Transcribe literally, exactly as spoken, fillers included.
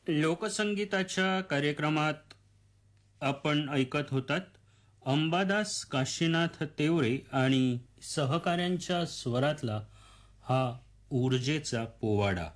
लोकसंगीताच्या कार्यक्रमात आपण ऐकत होतात अंबादास काशीनाथ तेवरे आणि सहकाऱ्यांच्या स्वरातला हा ऊर्जेचा पोवाडा.